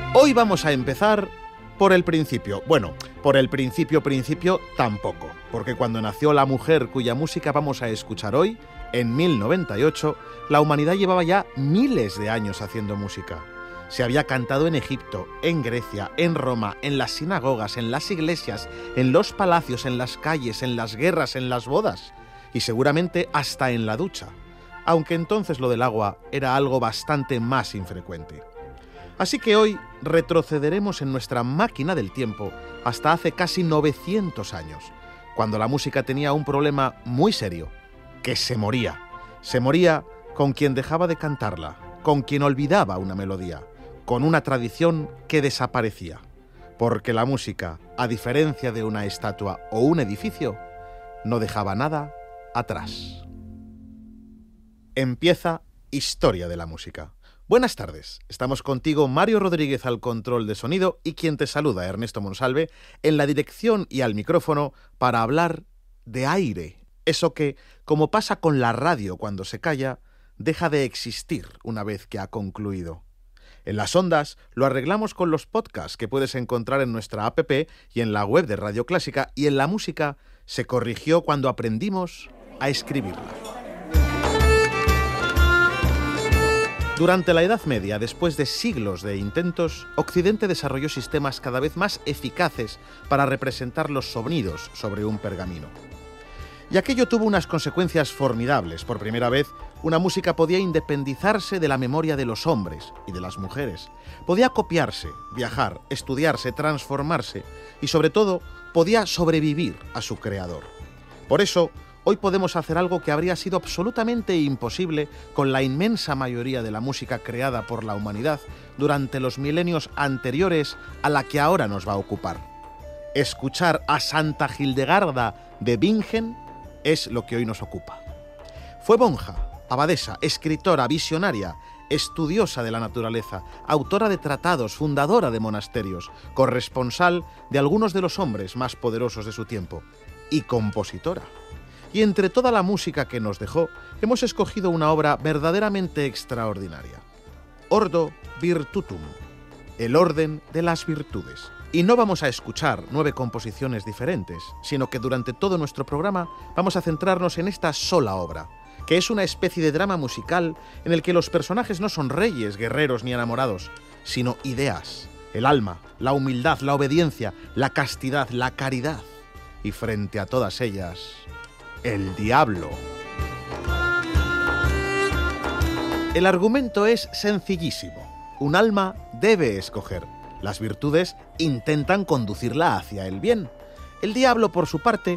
Hoy vamos a empezar por el principio. Bueno, por el principio tampoco, porque cuando nació la mujer cuya música vamos a escuchar hoy, en 1098, la humanidad llevaba ya miles de años haciendo música. Se había cantado en Egipto, en Grecia, en Roma, en las sinagogas, en las iglesias, en los palacios, en las calles, en las guerras, en las bodas y seguramente hasta en la ducha, aunque entonces lo del agua era algo bastante más infrecuente. Así que hoy retrocederemos en nuestra máquina del tiempo hasta hace casi 900 años, cuando la música tenía un problema muy serio, que se moría. Se moría con quien dejaba de cantarla, con quien olvidaba una melodía, con una tradición que desaparecía. Porque la música, a diferencia de una estatua o un edificio, no dejaba nada atrás. Empieza Historia de la Música. Buenas tardes, estamos contigo Mario Rodríguez al control de sonido y quien te saluda, Ernesto Monsalve, en la dirección y al micrófono para hablar de aire. Eso que, como pasa con la radio cuando se calla, deja de existir una vez que ha concluido. En las ondas lo arreglamos con los podcasts que puedes encontrar en nuestra app y en la web de Radio Clásica, y en la música se corrigió cuando aprendimos a escribirla. Durante la Edad Media, después de siglos de intentos, Occidente desarrolló sistemas cada vez más eficaces para representar los sonidos sobre un pergamino. Y aquello tuvo unas consecuencias formidables. Por primera vez, una música podía independizarse de la memoria de los hombres y de las mujeres. Podía copiarse, viajar, estudiarse, transformarse y, sobre todo, podía sobrevivir a su creador. Por eso, hoy podemos hacer algo que habría sido absolutamente imposible con la inmensa mayoría de la música creada por la humanidad durante los milenios anteriores a la que ahora nos va a ocupar. Escuchar a Santa Hildegarda de Bingen es lo que hoy nos ocupa. Fue monja, abadesa, escritora, visionaria, estudiosa de la naturaleza, autora de tratados, fundadora de monasterios, corresponsal de algunos de los hombres más poderosos de su tiempo y compositora. Y entre toda la música que nos dejó, hemos escogido una obra verdaderamente extraordinaria. Ordo Virtutum, el orden de las virtudes. Y no vamos a escuchar 9 composiciones diferentes, sino que durante todo nuestro programa vamos a centrarnos en esta sola obra, que es una especie de drama musical en el que los personajes no son reyes, guerreros ni enamorados, sino ideas, el alma, la humildad, la obediencia, la castidad, la caridad. Y frente a todas ellas, el diablo. El argumento es sencillísimo. Un alma debe escoger. Las virtudes intentan conducirla hacia el bien. El diablo, por su parte,